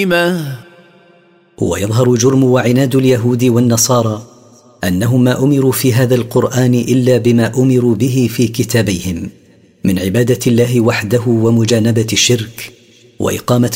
ويظهر جرم وعناد اليهود والنصارى أنهم ما أمروا في هذا القرآن إلا بما أمروا به في كتابيهم من عبادة الله وحده ومجانبة الشرك وإقامة